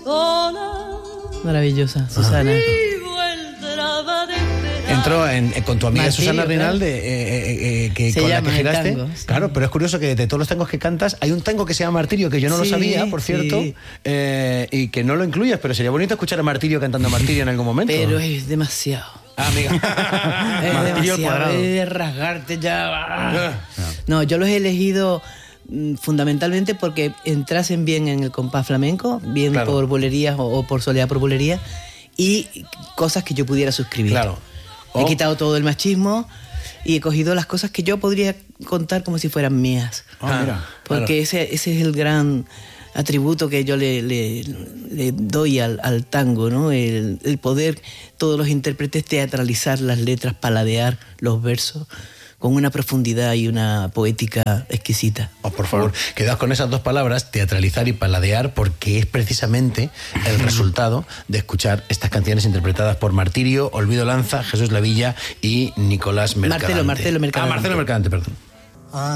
Maravillosa, Susana. Entró con tu amiga Martirio, Susana Rinaldi, que Se con la llama que el giraste. tango, sí. Claro, pero es curioso que de todos los tangos que cantas, hay un tango que se llama Martirio, que yo no lo Sí, sabía, por cierto, sí. Y que no lo incluyas, pero sería bonito escuchar a Martirio cantando a Martirio en algún momento. Pero es demasiado. Ah, amiga. Es Martirio al demasiado, cuadrado. es de rasgarte ya. No, yo los he elegido fundamentalmente porque entrasen bien en el compás flamenco, bien Claro. por bolerías o por soleá por bolería, y cosas que yo pudiera suscribir. Claro. He quitado todo el machismo y he cogido las cosas que yo podría contar como si fueran mías. Mira, Porque ese es el gran atributo que yo le doy al tango, ¿no? El poder, todos los intérpretes, teatralizar las letras, paladear los versos con una profundidad y una poética exquisita. Oh, por favor, quedaos con esas dos palabras, teatralizar y paladear, porque es precisamente el resultado de escuchar estas canciones interpretadas por Martirio, Olvido Lanza, Jesús Lavilla y Nicolás Mercadante. Marcelo Mercadante. Marcelo Mercadante, perdón.